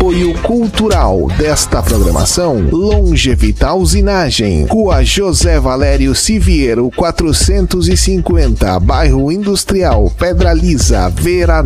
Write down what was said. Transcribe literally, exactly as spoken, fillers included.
apoio cultural desta programação, Longevital Usinagem, Rua José Valério Siviero quatrocentos e cinquenta, Bairro Industrial, Pedra Lisa, Veracruz.